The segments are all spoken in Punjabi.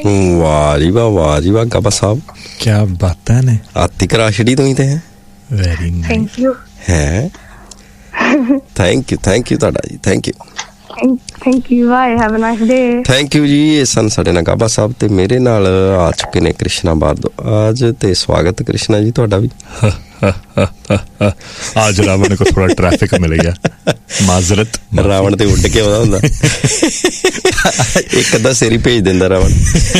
ਵਾਹ ਜੀ ਵਾਹ ਗਾਬਾ ਸਾਹਿਬ, ਕੀ ਬਾਤਾਂ ਨੇ। ਆਤੀ ਕਰਾ ਛੜੀ ਤੂੰ ਤੇ ਹੈ। Very nice. ਥੈਂਕ ਯੂ ਹੈ ਥੈਂਕ ਯੂ ਤੁਹਾਡਾ ਜੀ, thank you bye, have a nice day. Thank you ਜੀ। ਇਹ ਸਨ ਸਾਡੇ ਨਾਲ ਗਾਬਾ ਸਾਹਿਬ ਤੇ ਮੇਰੇ ਨਾਲ ਆ ਚੁੱਕੇ ਨੇ ਕ੍ਰਿਸ਼ਨਾ भारद्वाज ਤੇ ਸਵਾਗਤ ਕ੍ਰਿਸ਼ਨਾ ਜੀ ਤੁਹਾਡਾ ਵੀ। आज रावण को थोड़ा ट्रैफिक मिल गया, माजरत। रावण ते उड़ के आउंदा हुंदा, एक अद्धा सिर ही भेज दिंदा रावण।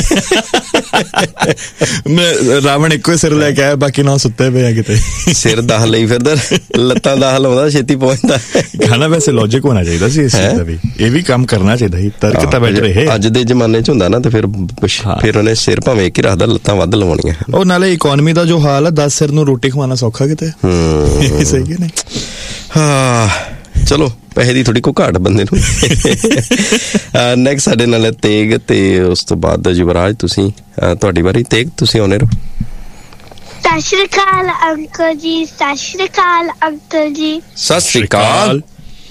मैं रावण इक्को सिर लेके आया, बाकी ना सुत्ते पे किते। सिर 10 ਲਈ ਫਿਰਦਾ, ਲੱਤਾਂ 10 ਲਾਉਂਦਾ, ਛੇਤੀ ਪਹੁੰਚਦਾ। ਗਾਣਾ ਵੈਸੇ ਲੌਜਿਕ ਹੋਣਾ ਚਾਹੀਦਾ ਸੀ ਇਸ ਚੀਜ਼ ਦਾ ਵੀ, ਇਹ ਵੀ ਕੰਮ ਕਰਨਾ ਚਾਹੀਦਾ ਸੀ। ਤਰਕ ਤਾਂ ਬੈਠ ਰਹੇ ਅੱਜ ਦੇ ਜ਼ਮਾਨੇ 'ਚ ਹੁੰਦਾ ਨਾ, ਤੇ ਫਿਰ ਉਹਨੇ ਸਿਰ ਭਾਵੇਂ ਇੱਕ ਹੀ ਰੱਖਦਾ, ਲੱਤਾਂ ਵੱਧ ਲਵਾਉਣੀਆਂ। ਉਹ ਨਾਲੇ ਇਕਨੋਮੀ ਦਾ ਜੋ ਹਾਲ ਆ, 10 ਸਿਰ ਨੂੰ ਰੋਟੀ ਖਵਾਉਣਾ ਸੌਖਾ ਕਿਤੇ। ਸਹੀ ਹੈ ਨਹੀਂ? ਹਾਂ ਚਲੋ, ਪੈਸੇ ਦੀ ਥੋੜੀ ਕੋ ਘਾਟ ਬੰਦੇ ਨੂੰ। ਨੈਕਸਟ ਸਾਡੇ ਨਾਲ ਤੇਗ ਤੇ ਉਸ ਤੋਂ ਬਾਅਦ ਯੁਵਰਾਜ, ਤੁਸੀਂ ਤੁਹਾਡੀ ਵਾਰੀ। ਤੇਗ ਤੁਸੀਂ ਆਉਣੇ ਰਹੋ। ਸਤਿ ਸ਼੍ਰੀ ਅਕਾਲ ਅੰਕਲ ਜੀ। ਸਤਿ ਸ਼੍ਰੀ ਅਕਾਲ ਅੰਕਲ ਜੀ। ਸਤਿ ਸ਼੍ਰੀ ਅਕਾਲ।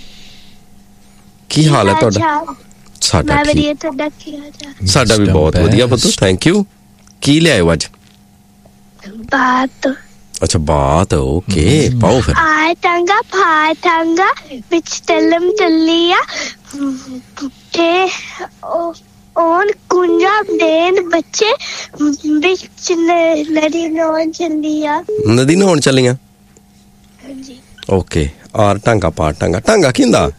ਕੀ ਹਾਲ ਹੈ ਤੁਹਾਡਾ? ਸਾਡਾ ਵਧੀਆ, ਤੁਹਾਡਾ ਕੀ ਹਾਲ ਹੈ? ਸਾਡਾ ਵੀ ਬਹੁਤ ਵਧੀਆ ਪੁੱਤ, ਥੈਂਕ ਯੂ। ਕੀ ਲਿਆਇਓ ਅੱਜ? ਬਾਤ। ਅੱਛਾ ਬਾਤ, ਓਕੇ ਪਾਓ ਫਿਰ। ਆਏ ਟੰਗਾ ਭਾਈ ਟੰਗਾ ਵਿੱਚ ਤਲਮ ਚੱਲੀਆ ਤੇ ਔਨ ਕੁੰਜਾ ਦੇਨ ਬੱਚੇ ਵਿੱਚ ਨਦੀ ਨਹਾਉਣ ਚੱਲੀਆ। ਨਦੀ ਨਹਾਉਣ ਚੱਲੀਆਂ, ਹਾਂਜੀ। ਓਕੇ। ਆਰ ਟਾਂਗਾ ਪਾ ਟਾਂਗਾ, ਟਾਂਗਾ ਕੀ ਹੁੰਦਾ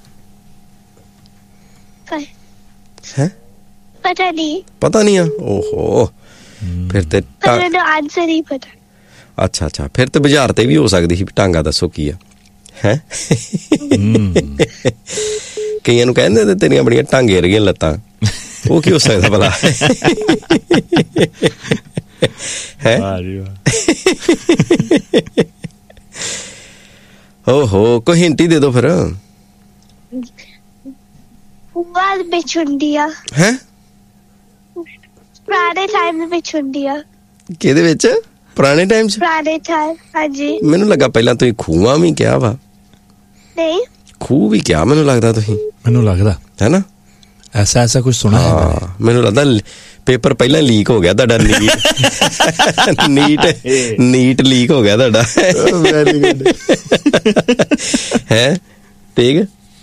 ਹੈ? ਪਤਾ ਨਹੀਂ ਆ। ਓਹੋ, ਫਿਰ ਤੇ ਆਨਸਰ ਹੀ ਪਤਾ। ਅੱਛਾ, ਫਿਰ ਤੇ ਬਾਜ਼ਾਰ ਤੇ ਵੀ ਹੋ ਸਕਦੀ ਸੀ। ਟਾਂਗਾ ਦੱਸੋ ਕੀ ਆ? ਹੈ ਕਈਆਂ ਨੂੰ ਕਹਿੰਦੇ ਤੇ ਤੇਰੀਆਂ ਬੜੀਆਂ ਟਾਂਗੇ ਵਰਗੀਆਂ ਲੱਤਾਂ, ਉਹ ਕੀ ਹੋ ਸਕਦਾ ਭਲਾ? ਹੈ ਓਹੋ, ਕੋਈ ਹਿੰਟ ਹੀ ਦੇ ਦੋ ਫਿਰ। ਬਾਅਦ ਵਿੱਚ ਹੁੰਦੀ ਆ। ਹੈ ਪੁਰਾਣੇ ਟਾਈਮ ਵਿੱਚ ਹੁੰਦੀ ਆ। ਕਿਹਦੇ ਵਿੱਚ? ਪੁਰਾਣੇ ਟਾਈਮ 'ਚ? ਪੁਰਾਣੇ ਟਾਈਮ, ਹਾਂਜੀ। ਮੈਨੂੰ ਲੱਗਾ ਪਹਿਲਾਂ ਤੁਸੀਂ ਖੂਹਾਂ ਵੀ ਕਿਹਾ ਵਾ। ਨਹੀਂ, ਖੂਹ ਵੀ ਕਿਹਾ ਮੈਨੂੰ ਲੱਗਦਾ ਤੁਸੀਂ। ਮੈਨੂੰ ਲੱਗਦਾ ਹੈ ਨਾ, ਐਸਾ ਕੁਝ ਸੁਣਾ ਹੈ। ਮੈਨੂੰ ਲੱਗਦਾ ਪੇਪਰ ਪਹਿਲਾਂ ਲੀਕ ਹੋ ਗਿਆ ਤੁਹਾਡਾ। ਨੀਟ ਲੀਕ ਹੋ ਗਿਆ ਤੁਹਾਡਾ। Very good. ਹੈ ਤੇਗ?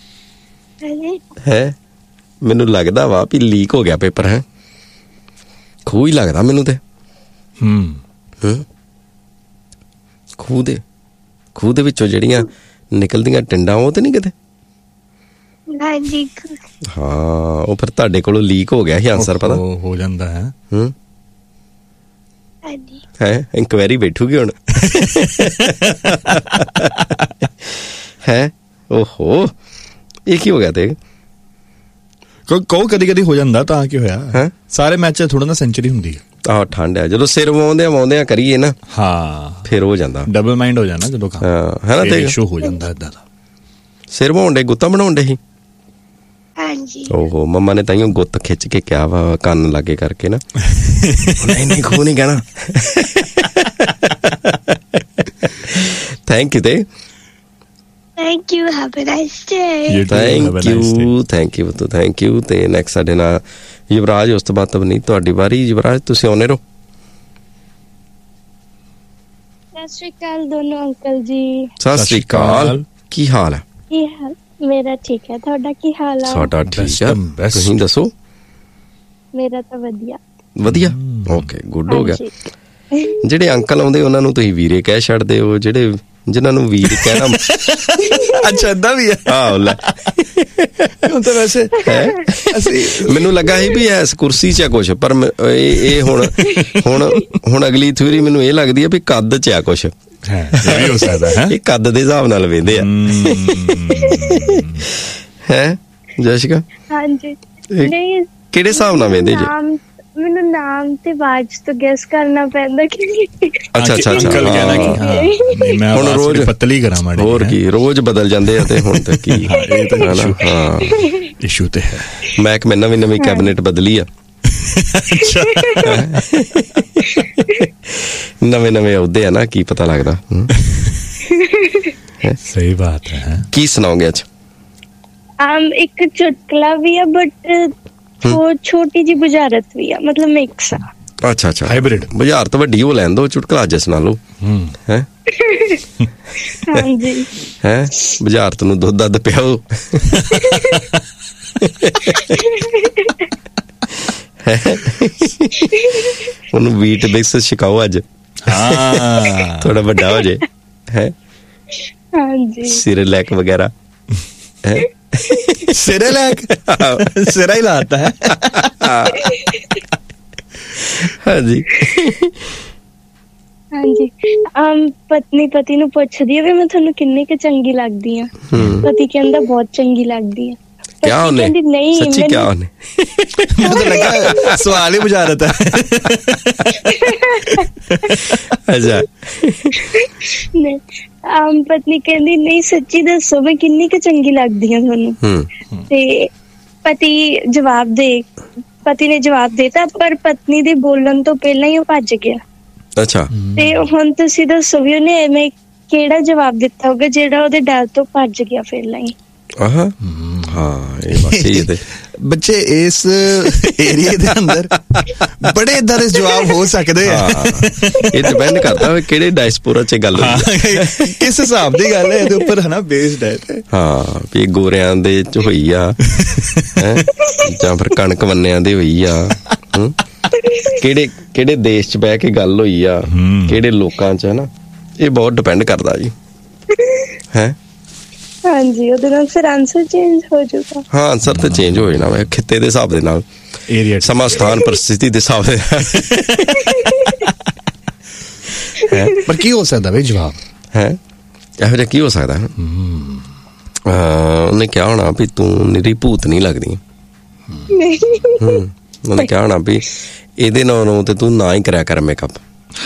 ਹੈ ਮੈਨੂੰ ਲੱਗਦਾ ਵਾ ਵੀ ਲੀਕ ਹੋ ਗਿਆ ਪੇਪਰ। ਹੈ ਖੂਹ ਹੀ ਲੱਗਦਾ ਮੈਨੂੰ ਤੇ। ਖੂਹ ਦੇ ਵਿੱਚੋਂ ਜਿਹੜੀਆਂ ਨਿਕਲਦੀਆਂ ਟਿੰਡਾਂ, ਉਹ ਤੇ ਨਹੀਂ ਕਿਤੇ? ਹਾਂਜੀ। ਹਾਂ, ਉਹ ਫਿਰ ਤੁਹਾਡੇ ਕੋਲੋਂ ਲੀਕ ਹੋ ਗਿਆ ਸੀ ਆਨਸਰ। ਪਤਾ ਹੋ ਜਾਂਦਾ ਹੈ। ਹਾਂਜੀ। ਹੈ ਇਨਕੁਆਇਰੀ ਬੈਠੂਗੀ ਹੁਣ। ਹੈ ਓਹੋ, ਇਹ ਕੀ ਹੋ ਗਿਆ? ਤੇ ਕਹੋ ਕਦੀ ਹੋ ਜਾਂਦਾ, ਤਾਂ ਕੀ ਹੋਇਆ? ਸਾਰੇ ਮੈਚ ਥੋੜਾ ਨਾ ਸੈਂਚਰੀ ਹੁੰਦੀ ਹੈ। ਆਹ ਠੰਡ ਹੈ, ਜਦੋਂ ਸਿਰ ਵਾਉਂਦੇ ਕਰੀਏ ਨਾ, ਹਾਂ ਫਿਰ ਹੋ ਜਾਂਦਾ ਡਬਲ ਮਾਈਂਡ ਹੋ ਜਾਣਾ ਜਦੋਂ ਹੈ ਨਾ, ਤੇ ਇਸ਼ੂ ਹੋ ਜਾਂਦਾ ਏਦਾਂ ਦਾ। ਸਿਰ ਵਾਉਣ ਡੇ, ਗੁੱਤਾਂ ਬਣਾਉਣ ਡੇ ਸੀ। ਹਾਂਜੀ। ਓਹੋ, ਮੰਮਾ ਨੇ ਤਾਈਓ ਗੁੱਤ ਖਿੱਚ ਕੇ ਕਿਹਾ ਵਾ ਕੰਨ ਲਾਗੇ ਕਰਕੇ ਨਾ। ਨਹੀਂ ਖੂਹ ਨਹੀਂ ਕਹਿਣਾ। ਥੈਂਕ ਯੂ ਤੇ thank you, have a nice day. Thank you. ਤੇ ਨੈਕਸਟ ਸਾਡੇ ਨਾਲ ਯੁਵਰਾਜ, ਉਸ ਤੋਂ ਬਾਅਦ ਤਵਨੀਤ, ਤੁਹਾਡੀ ਵਾਰੀ। ਯੁਵਰਾਜ ਤੁਸੀਂ ਆਉਣੇ ਰਹੋ। ਸਤਿ ਸ਼੍ਰੀ ਅਕਾਲ ਦੋਨੋਂ ਅੰਕਲ ਜੀ। ਸਤਿ ਸ਼੍ਰੀ ਅਕਾਲ। ਕੀ ਹਾਲ ਹੈ? ਕੀ ਹਾਲ? ਮੇਰਾ ਠੀਕ ਹੈ, ਤੁਹਾਡਾ ਕੀ ਹਾਲ ਆ? ਸਾਡਾ ਠੀਕ ਆ, ਤੁਸੀਂ ਦੱਸੋ। ਮੇਰਾ ਤਾਂ ਵਧੀਆ। ਓਕੇ, ਗੁੱਡ ਹੋ ਗਿਆ। ਜਿਹੜੇ ਅੰਕਲ ਆਉਂਦੇ ਉਹਨਾਂ ਨੂੰ ਤੁਸੀਂ ਵੀਰੇ ਕਹਿ ਛੱਡਦੇ ਹੋ, ਜਿਹੜੇ ਜਿਨ੍ਹਾਂ ਨੂੰ ਵੀਰ ਕਹਿਣਾ। ਅੱਛਾ, ਏਦਾਂ ਵੀ ਹੈ। ਆਹ ਲੈ, ਤਾਂ ਵੈਸੇ ਮੈਨੂੰ ਲੱਗਾ ਸੀ ਵੀ ਇਸ ਕੁਰਸੀ 'ਚ ਆ ਕੁਛ, ਪਰ ਇਹ ਹੁਣ ਅਗਲੀ ਥਿਊਰੀ ਮੈਨੂੰ ਇਹ ਲੱਗਦੀ ਹੈ ਵੀ ਕੱਦ 'ਚ ਆ ਕੁਛ। ਹੋ ਸਕਦਾ ਹੈ, ਇਹ ਕੱਦ ਦੇ ਹਿਸਾਬ ਨਾਲ ਵੇਂਦੇ ਆ। ਹੈ ਜੈਸਿਕਾ? ਹਾਂਜੀ। ਨਹੀਂ, ਕਿਹੜੇ ਹਿਸਾਬ ਨਾਲ ਵੇਂਦੇ ਜੀ? ਮੈਨੂੰ ਨਾਮ ਤੇ ਆਵਾਜ਼ ਤੋਂ ਗੈਸ ਕਰਨਾ ਪੈਂਦਾ ਕਿ ਅੱਛਾ ਅੰਕਲ ਕਹਿਣਾ ਕਿ ਹਾਂ ਮੈਂ ਹੁਣ ਰੋਜ਼ ਪਤਲੀ ਕਰਾਂ ਮਾੜੀ। ਹੋਰ ਕੀ, ਰੋਜ਼ ਬਦਲ ਜਾਂਦੇ ਆ ਤੇ ਹੁਣ ਤੇ ਕੀ। ਇਹ ਤਾਂ ਹਾਂ ਇਸ਼ੂ ਤੇ ਹੈ। ਮੈਂ ਇੱਕ ਨਵੀਂ ਕੈਬਨਿਟ ਬਦਲੀ ਆ। ਨਵੇਂ ਅਹੁਦੇ ਆ ਨਾ, ਕੀ ਪਤਾ ਲੱਗਦਾ। ਸਹੀ ਬਾਤ ਹੈ। ਕੀ ਸੁਣਾਓਗੇ ਅੱਜ? ਇੱਕ ਚੁਟਕਲਾ ਵੀ ਆ, ਬਟ ਛੋਟੀ ਜੀ ਬੁਝਾਰਤ ਵੀ ਆ, ਮਤਲਬ ਮਿਕਸ ਆ। ਅੱਛਾ ਅੱਛਾ, ਹਾਈਬ੍ਰਿਡ। ਬੁਝਾਰਤ ਵੱਡੀ ਹੋ ਲੈਣ ਦੋ, ਚੁਟਕਲਾ ਅੱਜ ਸੁਣਾ ਲਓ। ਹੈ ਹਾਂਜੀ ਹੈ, ਬੁਝਾਰਤ ਨੂੰ ਦੁੱਧ ਦੱਧ ਪਿਆਓ। ਉਹਨੂੰ ਵੀਟ ਮਿਕਸ ਛਕਾਓ ਅੱਜ, ਥੋੜਾ ਵੱਡਾ ਹੋ ਜੇ। ਹੈ ਹਾਂਜੀ, ਸਿਰਲੈਕ ਵਗੈਰਾ। ਹੈ ਸਿਰਲੈਕ, ਸਿਰਾ ਹੀ ਲਾਤਾ ਹੈ। ਹਾਂਜੀ ਹਾਂਜੀ। ਪਤਨੀ ਪਤੀ ਨੂੰ ਪੁੱਛਦੀ ਹੈ ਵੀ ਮੈਂ ਤੁਹਾਨੂੰ ਕਿੰਨੀ ਕੁ ਚੰਗੀ ਲੱਗਦੀ ਆ। ਪਤੀ ਕਹਿੰਦਾ ਬਹੁਤ ਚੰਗੀ ਲੱਗਦੀ ਆ। ਕਿਆ ਉਹਨੇ ਨਹੀਂ, ਸੱਚੀ ਕਿਆ ਉਹਨੇ? ਮੈਨੂੰ ਤਾਂ ਲੱਗਾ ਸਵਾਲ ਹੀ ਬੁਝਾਰਤ ਹੈ। ਅੱਛਾ, ਪਤਨੀ ਕਹਿੰਦੀ ਨਹੀਂ ਸੱਚੀ ਦੱਸੋ ਮੈਂ ਕਿੰਨੀ ਕੁ ਚੰਗੀ ਲੱਗਦੀ ਆ ਤੁਹਾਨੂੰ। ਤੇ ਪਤੀ ਨੇ ਜਵਾਬ ਦੇਤਾ, ਪਰ ਪਤਨੀ ਦੇ ਬੋਲਣ ਤੋਂ ਪਹਿਲਾਂ ਹੀ ਉਹ ਭੱਜ ਗਿਆ। ਅੱਛਾ, ਤੇ ਹੁਣ ਤੁਸੀਂ ਦੱਸੋ ਵੀ ਉਹਨੇ ਐਵੇਂ ਕਿਹੜਾ ਜਵਾਬ ਦਿੱਤਾ ਹੋਊਗਾ ਜਿਹੜਾ ਉਹਦੇ ਡਰ ਤੋਂ ਭੱਜ ਗਿਆ ਪਹਿਲਾਂ ਹੀ। ਹਾਂ, ਇਹ ਬਸ ਸਹੀ ਹੈ। ਬੱਚੇ ਇਸ ਏਰੀਏ ਦੇ ਅੰਦਰ ਬੜੇ ਏਦਾਂ ਦੇ ਜਵਾਬ ਹੋ ਸਕਦੇ ਆ। ਇਹ ਡਿਪੈਂਡ ਕਰਦਾ ਵੀ ਕਿਹੜੇ ਡਾਇਸਪੋਰਾ 'ਚ ਗੱਲ ਹੋਈ, ਕਿਸ ਹਿਸਾਬ ਦੀ ਗੱਲ ਹੈ, ਇਹਦੇ ਉੱਪਰ ਹੈ ਨਾ ਬੇਸਡ ਹੈ। ਹਾਂ, ਵੀ ਗੋਰਿਆਂ ਦੇ 'ਚ ਹੋਈ ਆ ਜਾਂ ਫਿਰ ਕਣਕ ਵੰਨਿਆਂ ਦੇ ਹੋਈ ਆ, ਕਿਹੜੇ ਦੇਸ਼ 'ਚ ਬਹਿ ਕੇ ਗੱਲ ਹੋਈ ਆ, ਕਿਹੜੇ ਲੋਕਾਂ 'ਚ, ਹੈ ਨਾ। ਇਹ ਬਹੁਤ ਡਿਪੈਂਡ ਕਰਦਾ ਜੀ। ਹੈ ਹਾਂਜੀ, ਉਹਦੇ ਨਾਲ ਫਿਰ ਆਨਸਰ ਚੇਂਜ ਹੋ ਜਾਊਗਾ। ਹਾਂ, ਆਨਸਰ ਤਾਂ ਚੇਂਜ ਹੋ ਜਾਣਾ ਵਾ ਖਿੱਤੇ ਦੇ ਹਿਸਾਬ ਦੇ ਨਾਲ, ਏਰੀਆ, ਸਮਾਂ, ਸਥਾਨ, ਪਰਿਸਥਿਤੀ ਦੇ ਹਿਸਾਬ ਦੇ ਨਾਲ। ਪਰ ਕੀ ਹੋ ਸਕਦਾ ਬਈ ਜਵਾਬ? ਹੈ ਇਹੋ ਜਿਹਾ ਕੀ ਹੋ ਸਕਦਾ? ਉਹਨੇ ਕਿਹਾ ਹੋਣਾ ਵੀ ਤੂੰ ਨਿਰੀ ਭੂਤ ਨਹੀਂ ਲੱਗਦੀ। ਉਹਨੇ ਕਿਹਾ ਹੋਣਾ ਵੀ ਇਹਦੇ ਨਾਲੋਂ ਤੇ ਤੂੰ ਨਾ ਹੀ ਕਰਿਆ ਕਰ ਮੇਕਅਪ।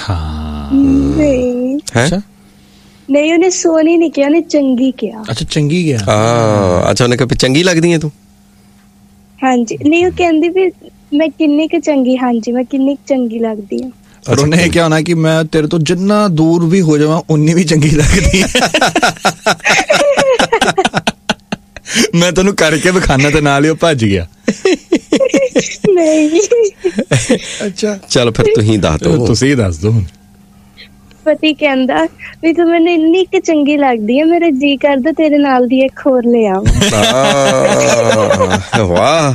ਨਹੀਂ, ਉਹਨੇ ਸੋਹਣੀ ਨਹੀਂ ਕਿਹਾ, ਉਹਨੇ ਚੰਗੀ ਕਿਹਾ। ਅੱਛਾ, ਚੰਗੀ ਗਿਆ। ਅੱਛਾ, ਉਹਨੇ ਕਿਹਾ ਚੰਗੀ ਲੱਗਦੀ ਹੈ ਤੂੰ। ਹਾਂਜੀ, ਨਹੀਂ ਉਹ ਕਹਿੰਦੀ ਵੀ ਮੈਂ ਕਿੰਨੀ ਕੁ ਚੰਗੀ, ਹਾਂਜੀ ਮੈਂ ਕਿੰਨੀ ਕੁ ਚੰਗੀ ਲੱਗਦੀ ਹਾਂ। ਪਰ ਉਹਨੇ ਕਿਹਾ ਹੋਣਾ ਕਿ ਮੈਂ ਤੇਰੇ ਤੋਂ ਜਿੰਨਾ ਦੂਰ ਵੀ ਹੋ ਜਾਵਾਂ ਉਨੀ ਵੀ ਚੰਗੀ ਲੱਗਦੀ ਹੈ। ਮੈਂ ਤੈਨੂੰ ਕਰਕੇ ਵਿਖਾਣਾ ਤੇ ਨਾਲ ਹੀ ਉਹ ਭੱਜ ਗਿਆ। ਨਹੀਂ। ਅੱਛਾ, ਚਲ ਫਿਰ ਤੁਸੀਂ ਦੱਸ ਦਿਓ। ਤੁਸੀਂ ਦੱਸ ਦਿਓ ਹੁਣ। ਪਤੀ ਕਹਿੰਦਾ ਵੀ ਤੂੰ ਮੈਨੂੰ ਇੰਨੀ ਕੁ ਚੰਗੀ ਲੱਗਦੀ ਹੈ, ਮੇਰਾ ਜੀ ਕਰਦਾ ਤੇਰੇ ਨਾਲ ਦੀ ਇੱਕ ਹੋਰ ਲੈ ਆਵਾਂ। ਵਾਹ,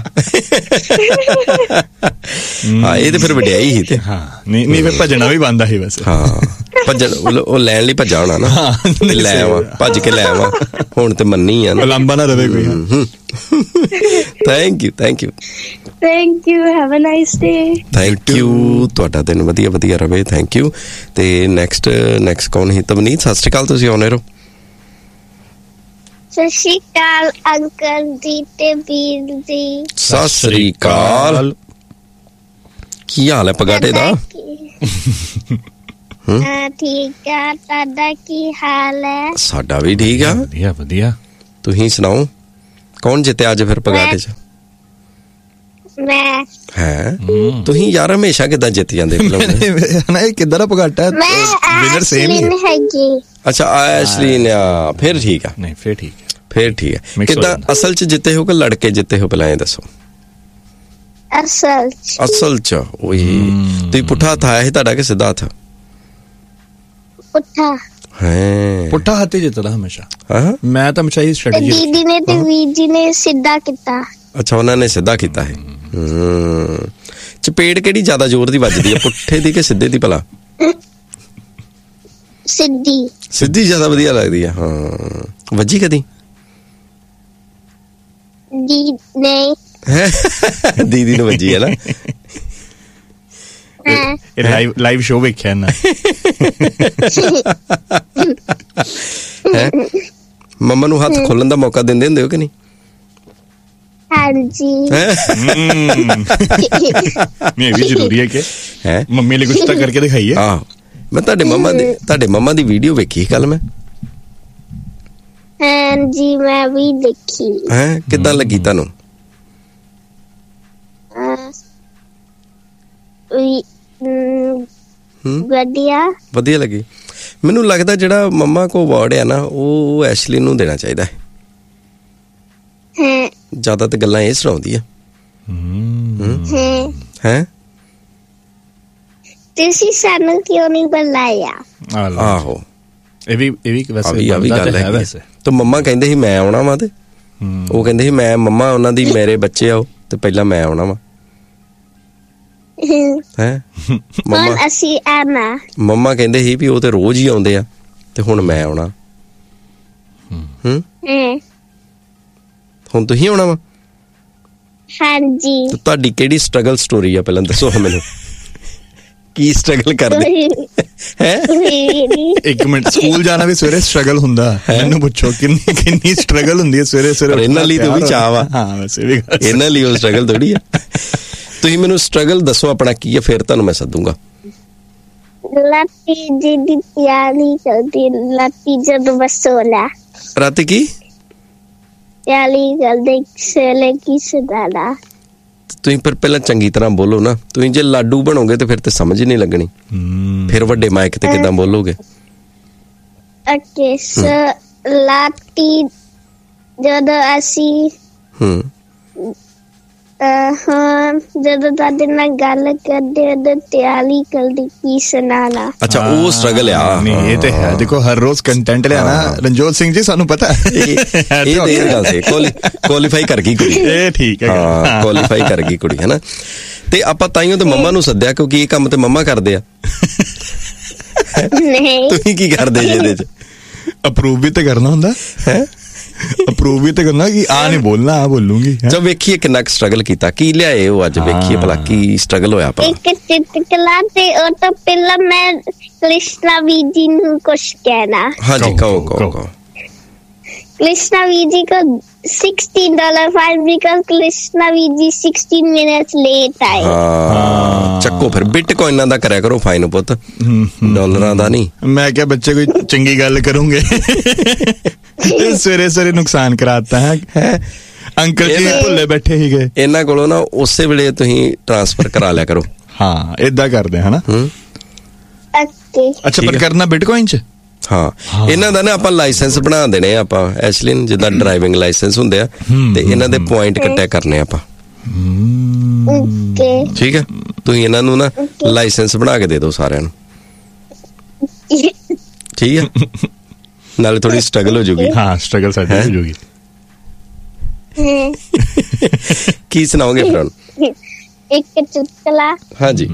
ਹਾਂ, ਇਹ ਤੇ ਫਿਰ ਵਡਿਆਈ ਸੀ। ਤੇ ਨਹੀਂ ਫਿਰ ਭੱਜਣਾ ਵੀ ਬਣਦਾ ਸੀ ਵੈਸੇ। ਭੱਜਣ, ਉਹ ਲੈਣ ਲਈ ਭੱਜਾ ਹੋਣਾ ਨਾ, ਲੈ ਆਵਾਂ, ਭੱਜ ਕੇ ਲੈ ਆਵਾਂ। ਹੁਣ ਤੇ ਮੰਨੀ ਆ ਨਾ, ਲੰਬਾ ਨਾ ਰਵੇ ਕੋਈ। Thank you thank you, have a nice day. Thank you, ਤੁਹਾਡਾ ਦਿਨ ਵਧੀਆ ਵਧੀਆ ਰਵੇ। Thank you. ਤੇ ਨੈਕਸਟ ਕੌਣ ਹੈ? ਤਵਨੀਤ, ਸਤਿ ਸ਼੍ਰੀ ਅਕਾਲ, ਤੁਸੀਂ ਆਉਣੇ ਰਹੋ। ਸਤਿ ਸ਼੍ਰੀ ਅਕਾਲ ਅੰਕਲ ਜੀ ਤੇ ਵੀਰ ਜੀ। ਸਤਿ ਸ਼੍ਰੀ ਅਕਾਲ। ਕੀ ਹਾਲ ਹੈ ਪਗਾਟੇ ਦਾ? ਠੀਕ ਆ, ਤੁਹਾਡਾ ਕੀ ਹਾਲ ਹੈ? ਸਾਡਾ ਵੀ ਠੀਕ ਆ, ਵਧੀਆ ਵਧੀਆ। ਤੁਸੀਂ ਸੁਣਾਓ, ਕੌਣ ਜਿੱਤਿਆ ਅੱਜ ਫਿਰ ਪਗਾਟੇ 'ਚ? ਮੈਂ। ਹੈ ਤੁਸੀਂ ਯਾਰ ਹਮੇਸ਼ਾ ਕਿੱਦਾਂ ਜਿੱਤ ਜਾਂਦੇ ਫਿਲਮ ਨਾ? ਇਹ ਕਿੱਦਾਂ ਦਾ ਪਗਾਟਾ? ਵਿਨਰ ਸੇਮ ਹੀ ਹੈਗੀ। ਅੱਛਾ, ਐਸ਼ਲੀਨ ਆ, ਫਿਰ ਠੀਕ ਆ। ਨਹੀਂ, ਫਿਰ ਠੀਕ ਹੈ, ਫਿਰ ਠੀਕ ਹੈ। ਕਿੱਦਾਂ ਅਸਲ 'ਚ ਜਿੱਤੇ ਹੋ ਕਿ ਲੜਕੇ ਜਿੱਤੇ ਹੋ? ਪਹਿਲਾਂ ਇਹ ਦੱਸੋ। ਅਸਲ 'ਚ ਉਹੀ ਤੁਸੀਂ ਪੁੱਠਾ ਹੱਥ ਆਇਆ ਸੀ ਤੁਹਾਡਾ ਕਿ ਸਿੱਧਾ ਹੱਥ? ਪੁੱਠਾ। ਹੈ, ਪੁੱਠਾ ਹੱਥ ਹੀ ਜਿੱਤਦਾ ਹਮੇਸ਼ਾ। ਮੈਂ ਤਾਂ ਹਮੇਸ਼ਾ ਹੀ ਸਟ੍ਰੈਟਜੀ। ਦੀਦੀ ਨੇ ਤੇ ਵੀਰ ਜੀ ਨੇ ਸਿੱਧਾ ਕੀਤਾ। ਅੱਛਾ, ਉਹਨਾਂ ਨੇ ਸਿੱਧਾ ਕੀਤਾ ਹੈ। ਚਪੇੜ ਕਿਹੜੀ ਜ਼ਿਆਦਾ ਜ਼ੋਰ ਦੀ ਵੱਜਦੀ ਹੈ, ਪੁੱਠੇ ਦੀ ਕਿ ਸਿੱਧੇ ਦੀ ਭਲਾ? ਸਿੱਧੀ ਜ਼ਿਆਦਾ ਵਧੀਆ ਲੱਗਦੀ ਆ। ਹਾਂ, ਵੱਜੀ ਕਦੀ? ਦੀਦੀ ਨੂੰ ਵੱਜੀ ਹੈ ਨਾ। ਇਹ ਲਾਈਵ ਸ਼ੋਅ ਵੇਖਿਆ ਨਾ। ਮੰਮਾ ਨੂੰ ਹੱਥ ਖੋਲਣ ਦਾ ਮੌਕਾ ਦਿੰਦੇ ਹੁੰਦੇ ਹੋ ਕਿ ਨਹੀਂ? ਹਾਂਜੀ। ਇਹ ਵੀ ਜ਼ਰੂਰੀ ਹੈ ਕਿ ਮੰਮੀ ਲਈ ਕੁਝ ਤਾਂ ਕਰਕੇ ਦਿਖਾਈਏ। ਮੈਂ ਤੁਹਾਡੇ ਮੰਮਾ ਦੀ ਵੀਡੀਓ ਵੇਖੀ ਕੱਲ ਮੈਂ। ਹਾਂਜੀ, ਮੈਂ ਵੀ ਦੇਖੀ। ਕਿੱਦਾਂ ਲੱਗੀ ਤੁਹਾਨੂੰ? ਵਧੀਆ ਲੱਗੀ। ਮੈਨੂੰ ਲੱਗਦਾ ਜਿਹੜਾ ਮੰਮਾ ਕੋ ਅਵਾਰਡ ਆ ਨਾ, ਉਹ ਐਸ਼ਲੀ ਨੂੰ ਦੇਣਾ ਚਾਹੀਦਾ ਹੈ। ਜ਼ਿਆਦਾ ਤਾਂ ਗੱਲਾਂ ਇਹ ਸੁਣਾਉਂਦੀ ਆ। ਹੈ ਤੁਸੀਂ ਸਾਨੂੰ ਕਿਉਂ ਨਹੀਂ ਬੁਲਾਇਆ? ਆਹੋ ਇਹ ਵੀ ਵੈਸੇ ਆ ਵੀ ਗੱਲ ਹੈ ਵੈਸੇ। ਤੇ ਮੰਮਾ ਕਹਿੰਦੇ ਸੀ ਮੈਂ ਆਉਣਾ ਵਾ, ਤੇ ਉਹ ਕਹਿੰਦੇ ਸੀ ਮੈਂ ਮੰਮਾ ਉਹਨਾਂ ਦੀ ਮੇਰੇ ਬੱਚੇ ਆਓ ਤੇ ਪਹਿਲਾਂ ਮੈਂ ਆਉਣਾ ਵਾ। ਹੈ ਹੁਣ ਅਸੀਂ ਆਣਾ। ਮੰਮਾ ਕਹਿੰਦੇ ਸੀ ਵੀ ਉਹ ਤੇ ਰੋਜ਼ ਹੀ ਆਉਂਦੇ ਆ ਤੇ ਹੁਣ ਮੈਂ ਆਉਣਾ। ਹੁਣ ਤੁਸੀਂ ਆਉਣਾ ਵਾ? ਹਾਂਜੀ। ਤੇ ਤੁਹਾਡੀ ਕਿਹੜੀ ਸਟਰਗਲ ਸਟੋਰੀ ਆ ਪਹਿਲਾਂ ਦੱਸੋ ਮੈਨੂੰ, ਕੀ ਸਟਰਗਲ ਕਰਦੇ ਹੈ? ਇੱਕ ਮਿੰਟ, ਸਕੂਲ ਜਾਣਾ ਵੀ ਸਵੇਰੇ ਸਟਰਗਲ ਹੁੰਦਾ, ਮੈਨੂੰ ਪੁੱਛੋ ਕਿੰਨੀ ਸਟਰਗਲ ਹੁੰਦੀ ਹੈ ਸਵੇਰੇ। ਇਹਨਾਂ ਲਈ ਤਾਂ ਵੀ ਚਾਹ ਵਾ। ਹਾਂ ਵੈਸੇ ਵੀ ਇਹਨਾਂ ਲਈ ਉਹ ਸਟਰਗਲ ਥੋੜੀ ਆ। ਤੁਸੀਂ ਮੈਨੂੰ ਸਟਰਗਲ ਦੱਸੋ ਆਪਣਾ ਕੀ ਹੈ, ਫਿਰ ਤੁਹਾਨੂੰ ਮੈਂ ਸੱਦੂਗਾ। ਲਾਤੀ ਜੀ ਦੀ ਤਿਆਰੀ ਕਰਦੀ, ਲਾਤੀ ਜਦੋਂ ਬਸੋਲਾ ਰਾਤੀ ਕੀ ਤਿਆਰੀ ਕਰਦੇ ਸੇਲੇ ਕੀ ਸਦਾਲਾ। ਤੁਸੀਂ ਫਿਰ ਪਹਿਲਾਂ ਚੰਗੀ ਤਰ੍ਹਾਂ ਬੋਲੋ ਨਾ। ਤੁਸੀਂ ਜੇ ਲਾਡੂ ਬਣੋਗੇ ਤੇ ਫਿਰ ਤੇ ਸਮਝ ਹੀ ਨਹੀਂ ਲੱਗਣੀ। ਫਿਰ ਵੱਡੇ ਮਾਈਕ ਤੇ ਕਿੱਦਾਂ ਬੋਲੋਗੇ? ਓਕੇ ਲਾਤੀ ਜਦੋਂ ਅਸੀਂ ਜਦੋਂ ਤੁਹਾਡੇ ਨਾਲ ਗੱਲ ਕਰਦੇ ਉਦੋਂ ਤਿਆਰੀ ਕਰਦੀ ਕੀ ਸੁਣਾਣਾ। ਅੱਛਾ ਉਹ ਸਟਰਗਲ ਆ। ਨਹੀਂ ਇਹ ਤੇ ਹੈ, ਦੇਖੋ ਹਰ ਰੋਜ਼ ਕੰਟੈਂਟ ਲਿਆਣਾ ਰਣਜੋਤ ਸਿੰਘ ਜੀ, ਸਾਨੂੰ ਪਤਾ ਇਹ ਗੱਲ ਸੀ। ਕੁਆਲੀਫਾਈ ਕਰ ਗਈ ਕੁੜੀ। ਇਹ ਠੀਕ ਹੈ, ਹਾਂ ਕੁਆਲੀਫਾਈ ਕਰ ਗਈ ਕੁੜੀ, ਹੈ ਨਾ। ਤੇ ਆਪਾਂ ਤਾਈਓ ਤੇ ਮੰਮਾ ਨੂੰ ਸੱਦਿਆ ਕਿਉਂਕਿ ਇਹ ਕੰਮ ਤੇ ਮੰਮਾ ਕਰਦੇ ਆ। ਨਹੀਂ ਤੁਸੀਂ ਕੀ ਕਰਦੇ ਜੇ ਇਹਦੇ ਚ? ਅਪਰੂਵ ਵੀ ਤੇ ਕਰਨਾ ਹੁੰਦਾ ਹੈ। ਅਪਰੂਵ ਵੀ ਤੇ ਕਰਨਾ ਕਿ ਆ ਨਹੀਂ ਬੋਲਣਾ, ਆ ਬੋਲੂੰਗੀ। ਜਦ ਵੇਖੀਏ ਕਿੰਨਾ ਕੁ ਸਟਰਗਲ ਕੀਤਾ, ਕੀ ਲਿਆਏ ਉਹ ਅੱਜ, ਵੇਖੀਏ ਭਲਾ ਕੀ ਸਟਰਗਲ ਹੋਇਆ ਭਲਾ। ਇੱਕ ਚਿੱਟਕਲਾ ਤੇ ਉਹ ਤੋਂ ਪਹਿਲਾਂ ਮੈਂ ਕ੍ਰਿਸ਼ਨਾ ਵੀ ਜੀ ਨੂੰ ਕੁਛ ਕਹਿਣਾ। ਹਾਂਜੀ ਕਹੋ। Krishna Viji ko $16 fine because Krishna Viji 16 minutes late ਆਏ। ਹਾਂ ਚੱਕੋ ਫਿਰ ਬਿਟਕੋਇਨਾਂ ਦਾ ਕਰਿਆ ਕਰੋ ਫਾਈਨ ਪੁੱਤ, ਡਾਲਰਾਂ ਦਾ ਨਹੀਂ। ਮੈਂ ਕਿਹਾ ਬੱਚੇ ਕੋਈ ਚੰਗੀ ਗੱਲ ਕਰੂੰਗੇ, ਸਵੇਰੇ ਨੁਕਸਾਨ ਕਰਾਤਾ ਹੈ। ਅੰਕਲ ਜੀ ਭੁੱਲੇ ਬੈਠੇ ਸੀਗੇ, ਇਹਨਾਂ ਕੋਲੋਂ ਨਾ ਉਸੇ ਵੇਲੇ ਤੁਸੀਂ ਟ੍ਰਾਂਸਫਰ ਕਰਾ ਲਿਆ ਕਰੋ। ਹਾਂ ਏਦਾਂ ਕਰਦੇ ਹਨਾ। ਅੱਛਾ ਪਰ ਕਰਨਾ ਬਿਟਕੋਇਨ ਚ? ਹਾਂ ਇਹਨਾਂ ਦਾ ਨਾ ਆਪਾਂ ਲਾਇਸੈਂਸ ਬਣਾ ਦੇਣੇ ਆ ਆਪਾਂ, ਐਸ਼ਲਿਨ ਜਿੱਦਾਂ ਡਰਾਈਵਿੰਗ ਲਾਇਸੈਂਸ ਹੁੰਦੇ ਆ, ਤੇ ਇਹਨਾਂ ਦੇ ਪੁਆਇੰਟ ਕੱਟਿਆ ਕਰਨੇ ਆਪਾਂ। ਠੀਕ ਹੈ, ਤੁਸੀਂ ਇਹਨਾਂ ਨੂੰ ਨਾ ਲਾਇਸੈਂਸ ਬਣਾ ਕੇ ਦੇ ਦਿਓ ਸਾਰਿਆਂ ਨੂੰ। ਠੀਕ ਹੈ, ਨਾਲੇ ਥੋੜੀ ਸਟਰਗਲ ਹੋ ਜੂਗੀ। ਹਾਂ ਸਟਰਗਲ ਸਾਡੀ ਹੋ ਜੂਗੀ। ਕੀ ਸੁਣਾਓਗੇ ਫਿਰ? ਇੱਕ ਚੁਟਕਲਾ। ਹਾਂਜੀ।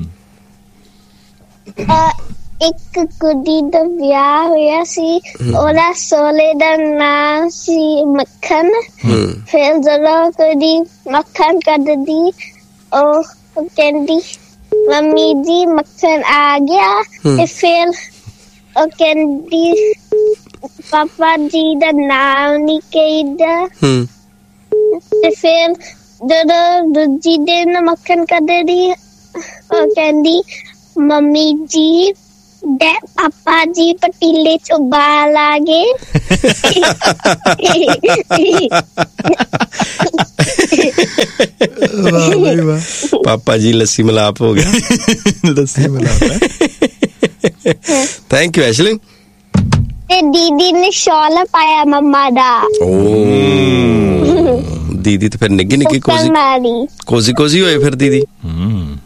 ਇੱਕ ਕੁੜੀ ਦਾ ਵਿਆਹ ਹੋਇਆ ਸੀ, ਉਹਦਾ ਸੋਲੇ ਦਾ ਨਾਮ ਸੀ ਮੱਖਣ। ਫਿਰ ਜਦੋਂ ਕੁੜੀ ਮੱਖਣ ਕੱਢਦੀ ਉਹ ਕਹਿੰਦੀ ਮੰਮੀ ਜੀ ਮੱਖਣ ਆ ਗਿਆ। ਤੇ ਫਿਰ ਉਹ ਕਹਿੰਦੀ ਪਾਪਾ ਜੀ ਦਾ ਨਾਮ ਨਹੀਂ ਕਹੀਦਾ। ਤੇ ਫਿਰ ਜਦੋਂ ਦੂਜੀ ਦਿਨ ਮੱਖਣ ਕੱਢਦੀ ਉਹ ਕਹਿੰਦੀ ਮੰਮੀ ਜੀ ਪਾਪਾ ਜੀ ਪਤੀਲੇ ਚ ਉਬਾਲ ਆ ਗਏ। ਪਾਪਾ ਜੀ ਲੱਸੀ ਮਲਾਪ ਹੋ ਗਿਆ। ਲੱਸੀ ਮਲਾਪ। Thank you Ashlyn. ਤੇ ਦੀਦੀ ਨੇ ਸ਼ਾਲ ਪਾਇਆ ਮੰਮਾ ਦਾ। ਦੀਦੀ ਤੇ ਫਿਰ ਨਿੱਗੀ ਕੋਜ਼ੀ ਹੋਏ ਫਿਰ ਦੀਦੀ।